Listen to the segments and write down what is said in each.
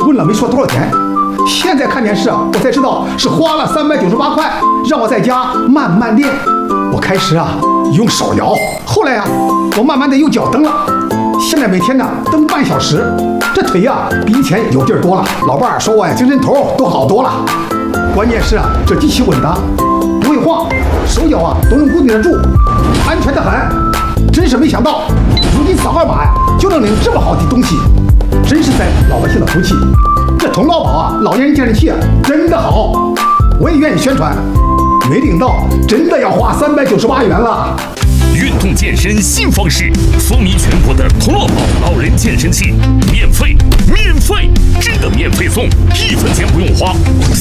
问了没说多少钱。现在看电视我才知道是花了398块，让我在家慢慢练。我开始用手摇，后来我慢慢的用脚蹬了。现在每天蹬半小时，这腿比以前有劲儿多了。老伴儿说我精神头都好多了。关键是这机器稳当，不会晃，手脚都能固定得住，安全的很。真是没想到，如今扫个码就能领这么好的东西，真是在老百姓的福气。这童老宝老年人健身器真的好，我也愿意宣传。没领到，真的要花398元了。 运动健身新方式，风靡全国的童乐宝老人健身器，免费，真的免费送，1分钱不用花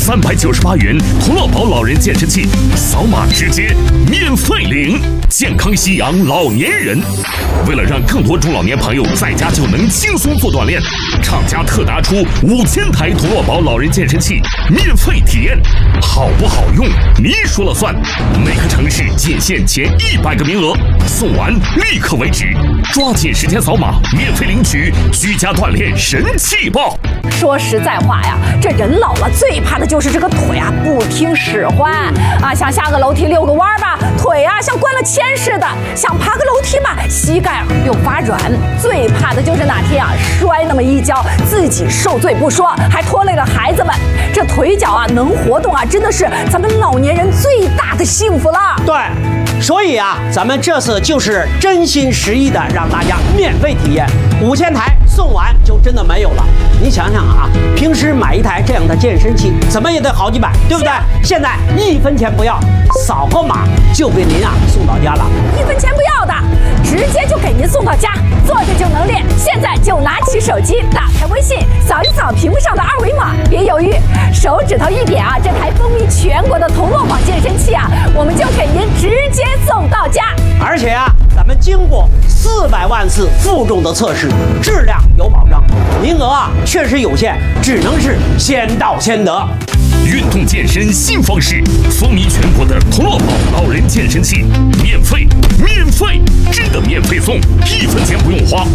，398元童乐宝老人健身器，扫码直接免费领，健康夕阳老年人。为了让更多中老年朋友在家就能轻松做锻炼，厂家特拿出5000台童乐宝老人健身器免费体验，好不好用你说了算。每个城市仅限前100个名额，送完立刻为止，抓紧时间扫码免费领取居家锻炼神器包。 说实在话呀，这人老了最怕的就是这个腿不听使唤想下个楼梯遛个弯吧，腿像关了铅似的；想爬个楼梯嘛，膝盖又发软。最怕的就是哪天摔那么一跤，自己受罪不说，还拖累了孩子们。这腿脚能活动真的是咱们老年人最大的幸福了。 对，所以咱们这次就是真心实意的让大家免费体验，5000台送完就真的没有了。你想想平时买一台这样的健身器怎么也得好几百，对不对？现在1分钱不要，扫个码就给您送到家了 ，1分钱不要的，直接就给您送到家，坐着就能练。现在就拿起手机，打开微信，扫一扫屏幕上的2维码，别犹豫，手指头一点这台风靡全国的童乐宝健身器我们就给您直接送到家。 而且咱们经过400万次负重的测试，质量有保障，名额确实有限，只能是先到先得。 运动健身新方式，风靡全国的童乐宝老人健身器，免费，真的免费送，1分钱不用花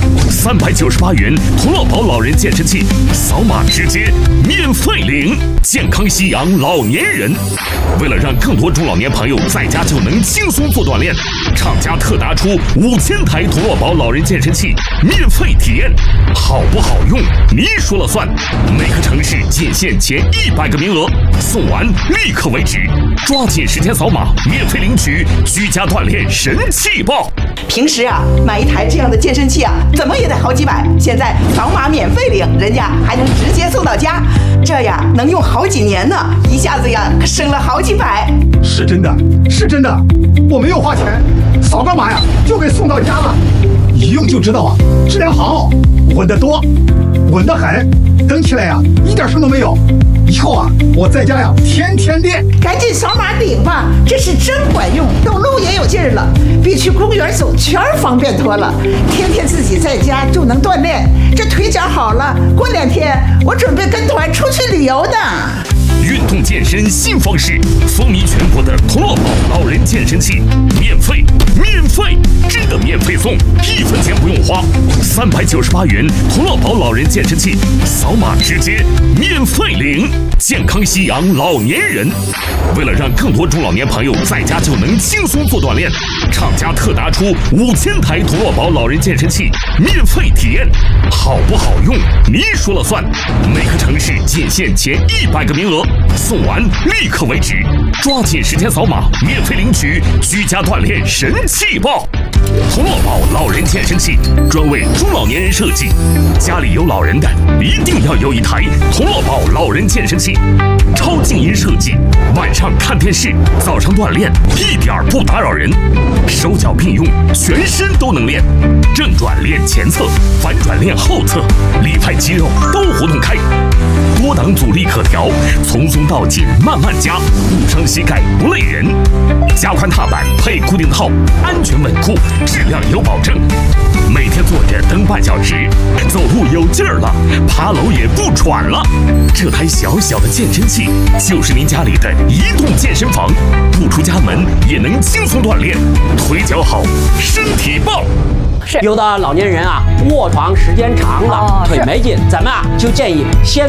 ，398元童乐宝老人健身器，扫码直接免费领，健康夕阳老年人。为了让更多中老年朋友在家就能轻松做锻炼，厂家特拿出5000台童乐宝老人健身器免费体验，好不好用你说了算。每个城市仅限前100个名额，送完立刻为止，抓紧时间扫码免费领取居家锻炼神器包。 平时买一台这样的健身器怎么也得好几百，现在扫码免费领，人家还能直接送到家，这能用好几年呢，一下子可省了好几百。 是真的，我没有花钱，扫个码就给送到家了，一用就知道质量好，稳得多，稳得很，蹬起来一点声都没有。以后我在家天天练。 赶紧扫码领吧，这是真管用，走路也有劲儿了，比去公园走圈方便多了。天天自己在家就能锻炼，这腿脚好了，过2天我准备跟团出去旅游呢。 运动健身新方式，风靡全国的童乐宝老人健身器，免费，真的免费送，1分钱不用花，398元童乐宝老人健身器，扫码直接免费领，健康夕阳老年人。为了让更多中老年朋友在家就能轻松做锻炼，厂家特拿出5000台童乐宝老人健身器免费体验，好不好用你说了算。每个城市仅限前100个名额，送完立刻为止，抓紧时间扫码免费领取居家锻炼神器包。童乐宝老人健身器专为中老年人设计，家里有老人的一定要有一台童乐宝老人健身器，超静音设计，晚上看电视，早上锻炼一点不打扰人，手脚并用，全身都能练，正转练前侧，反转练后侧，里派肌肉都活动开，多档阻力可调，从松到紧慢慢加，不伤膝盖不累人，加宽踏板配固定套，安全稳固，质量有保证。每天坐着蹬半小时，走路有劲儿了，爬楼也不喘了。这台小小的健身器就是您家里的移动健身房，不出家门也能轻松锻炼，腿脚好，身体棒。 有的老年人卧床时间长了，腿没劲，咱们就建议先